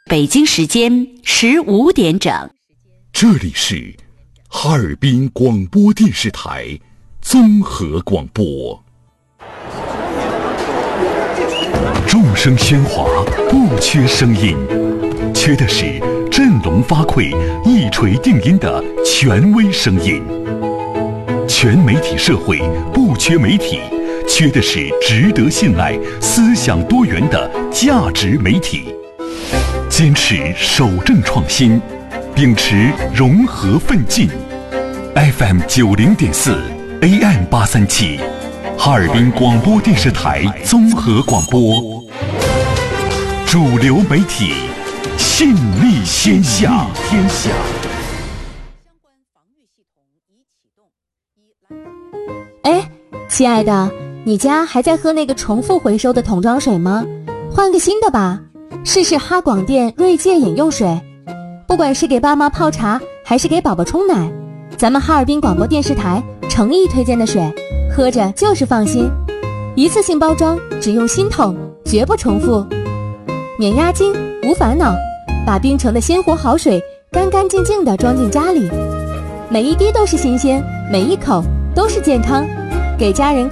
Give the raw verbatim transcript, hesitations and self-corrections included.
北京时间十五点整， 这里是哈尔滨广播电视台综合广播。众声喧哗，不缺声音，缺的是振聋发聩、一锤定音的权威声音。全媒体社会不缺媒体，缺的是值得信赖、思想多元的价值媒体。坚持守正创新，秉持融合奋进。F M 九零点四 A M 八三七，哈尔滨广播电视台综合广播，主流媒体，信力天下。天下。 哎，亲爱的，你家还在喝那个重复回收的桶装水吗？换个新的吧。试试哈广电锐界饮用水，不管是给爸妈泡茶还是给宝宝冲奶，咱们哈尔滨广播电视台诚意推荐的水，喝着就是放心。一次性包装，只用新桶，绝不重复，免押金，无烦恼，把冰城的鲜活好水干干净净地装进家里，每一滴都是新鲜，每一口都是健康，给家人